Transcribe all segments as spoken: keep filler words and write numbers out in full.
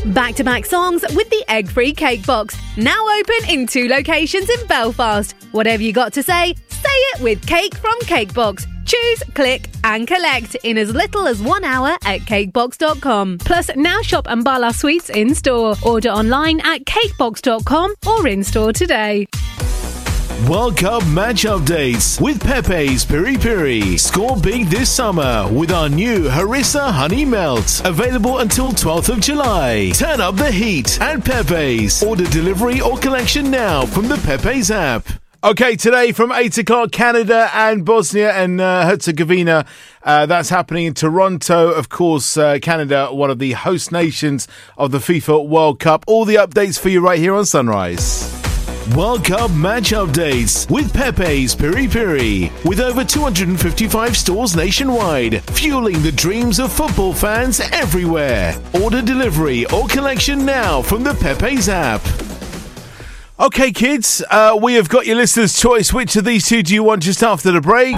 Back-to-back songs with the egg-free cake box. Now open in two locations in Belfast. Whatever you got to say, say it with Cake from Cakebox. Choose, click and collect in as little as one hour at cakebox dot com. Plus, now shop Ambala Sweets in-store. Order online at cakebox dot com or in-store today. World Cup match updates with Pepe's Piri Piri. Score big this summer with our new Harissa Honey Melt. Available until twelfth of July. Turn up the heat at Pepe's. Order delivery or collection now from the Pepe's app. Okay, today from eight o'clock, Canada and Bosnia and uh, Herzegovina. Uh, that's happening in Toronto. Of course, uh, Canada, one of the host nations of the FIFA World Cup. All the updates for you right here on Sunrise. World Cup match updates with Pepe's Piri Piri. With over two hundred fifty-five stores nationwide, fueling the dreams of football fans everywhere. Order delivery or collection now from the Pepe's app. Okay, kids, uh, we have got your listener's choice. Which of these two do you want just after the break?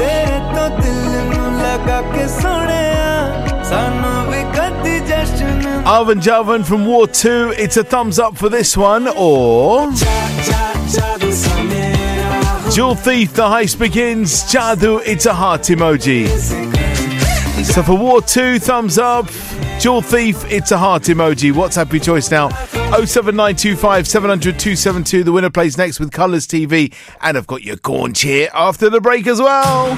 Arvan Javan from War two, it's a thumbs up for this one. Or Jewel Thief, the heist begins. Jadu, it's a heart emoji. So for War two, thumbs up. Jewel Thief, it's a heart emoji. WhatsApp your choice now. oh seven nine two five seven hundred two seven two. The winner plays next with Colours T V. And I've got your Gaunch here after the break as well.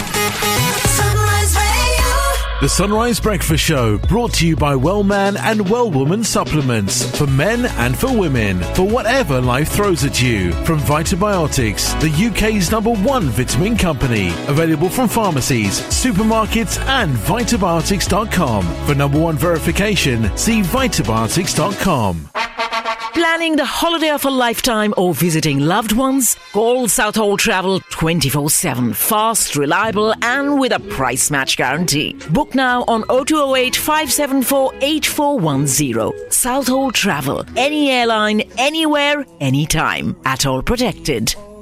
The Sunrise Breakfast Show, brought to you by Wellman and Wellwoman Supplements, for men and for women, for whatever life throws at you. From Vitabiotics, the U K's number one vitamin company. Available from pharmacies, supermarkets and vitabiotics dot com. For number one verification, see vitabiotics dot com. Planning the holiday of a lifetime or visiting loved ones? Call Southall Travel twenty-four seven. Fast, reliable and with a price match guarantee. Book now on oh two oh eight, five seven four, eight four one oh. Southall Travel. Any airline, anywhere, anytime. At all protected.